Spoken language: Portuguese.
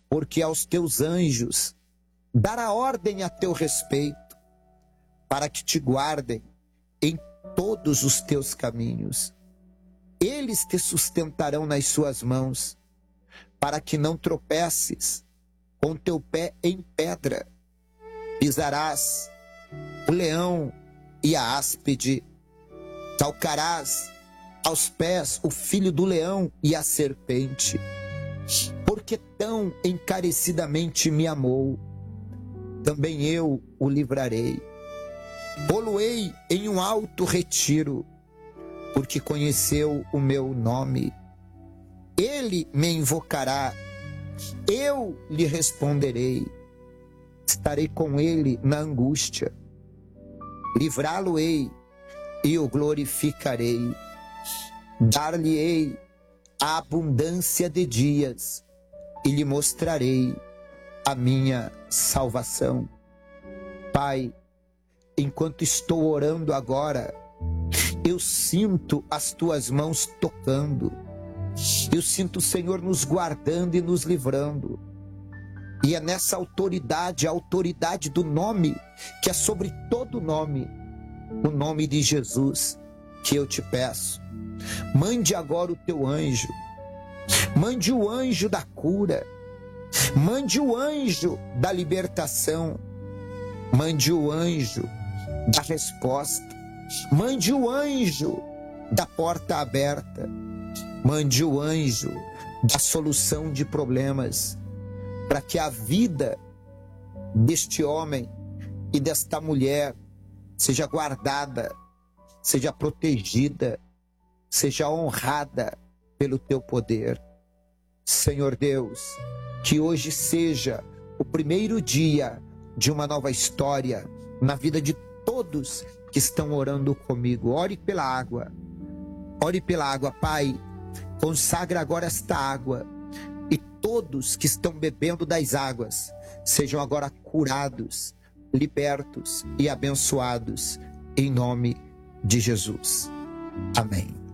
porque aos teus anjos dará ordem a teu respeito, para que te guardem em todos os teus caminhos. Eles te sustentarão nas suas mãos, para que não tropeces com teu pé em pedra. Pisarás o leão e a áspide, calcarás aos pés o filho do leão e a serpente. Porque tão encarecidamente me amou, também eu o livrarei. Pô-lo-ei em um alto retiro, porque conheceu o meu nome. Ele me invocará, eu lhe responderei. Estarei com ele na angústia. Livrá-lo-ei e o glorificarei. Dar-lhe-ei a abundância de dias e lhe mostrarei a minha salvação. Pai, enquanto estou orando agora, eu sinto as tuas mãos tocando. Eu sinto o Senhor nos guardando e nos livrando. E é nessa autoridade, a autoridade do nome, que é sobre todo nome, o nome de Jesus, que eu te peço. Mande agora o teu anjo. Mande o anjo da cura. Mande o anjo da libertação. Mande o anjo da resposta. Mande o anjo da porta aberta. Mande o anjo da solução de problemas, para que a vida deste homem e desta mulher seja guardada, seja protegida, seja honrada pelo teu poder. Senhor Deus, que hoje seja o primeiro dia de uma nova história na vida de todos que estão orando comigo. Ore pela água, Pai. Consagra agora esta água, e todos que estão bebendo das águas sejam agora curados, libertos e abençoados, em nome de Jesus. Amém.